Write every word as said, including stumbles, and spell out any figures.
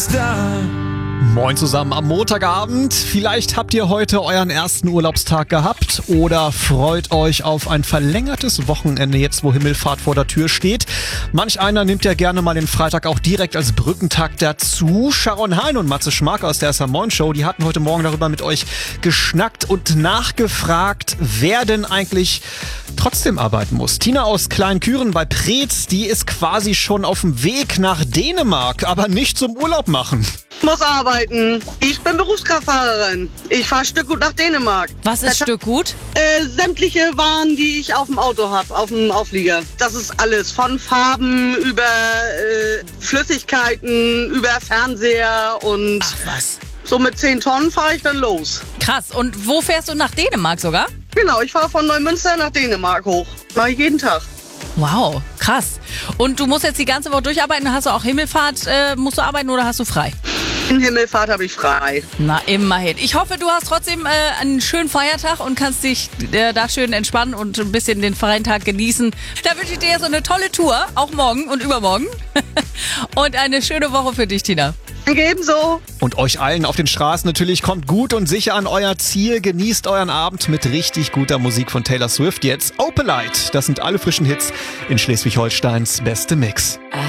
nix da. Moin zusammen am Montagabend. Vielleicht habt ihr heute euren ersten Urlaubstag gehabt oder freut euch auf ein verlängertes Wochenende jetzt, wo Himmelfahrt vor der Tür steht. Manch einer nimmt ja gerne mal den Freitag auch direkt als Brückentag dazu. Sharon Hein und Matze Schmark aus der S M neun Show, die hatten heute Morgen darüber mit euch geschnackt und nachgefragt, wer denn eigentlich trotzdem arbeiten muss. Tina aus Kleinküren bei Preetz, die ist quasi schon auf dem Weg nach Dänemark, aber nicht zum Urlaub machen. Ich muss arbeiten. Ich bin Berufskraftfahrerin. Ich fahre Stückgut nach Dänemark. Was ist Stückgut? Äh, sämtliche Waren, die ich auf dem Auto habe, auf dem Auflieger. Das ist alles. Von Farben über äh, Flüssigkeiten, über Fernseher und... Ach was. So mit zehn Tonnen fahre ich dann los. Krass. Und wo fährst du nach Dänemark sogar? Genau, ich fahre von Neumünster nach Dänemark hoch. Mache ich jeden Tag. Wow, krass. Und du musst jetzt die ganze Woche durcharbeiten? Hast du auch Himmelfahrt, äh, musst du arbeiten oder hast du frei? In Himmelfahrt habe ich frei. Na, immerhin. Ich hoffe, du hast trotzdem äh, einen schönen Feiertag und kannst dich äh, da schön entspannen und ein bisschen den freien Tag genießen. Da wünsche ich dir so eine tolle Tour, auch morgen und übermorgen. Und eine schöne Woche für dich, Tina. Danke ebenso. Und euch allen auf den Straßen natürlich, kommt gut und sicher an euer Ziel. Genießt euren Abend mit richtig guter Musik von Taylor Swift. Jetzt Opalite. Das sind alle frischen Hits in Schleswig-Holsteins beste Mix.